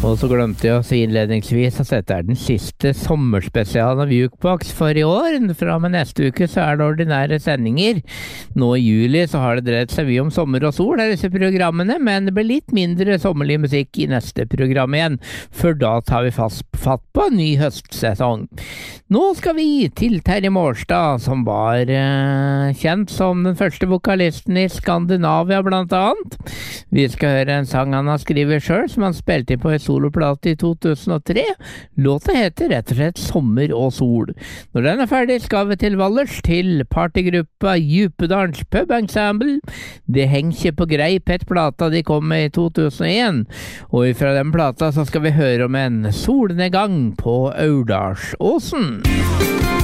Og så glemte jeg å si innledningsvis at dette den siste sommerspesialen av Jukebox for i år. Fra og med neste uke så det ordinære sendinger. Nå i juli så har det dreid seg mye om sommer og sol disse programmene, men det blir litt mindre sommerlig musikk i neste program igjen, for da tar vi fatt på en ny høstsesong. Nå skal vi til Terje Mårstad, som var kjent som den første vokalisten i Skandinavia blant annet. Vi skal høre en sang han har skrevet selv, som han spilte inn på en soloplate i 2003. Låta heter rett og slett Sommer og sol. Når den ferdig skal vi til Valdres, til partygruppa Djupedalens Pub Ensemble. Det henger ikke på greip et plata de kom med i 2001, og fra den plata så skal vi høre om en solnedgang på Aurdalsåsen.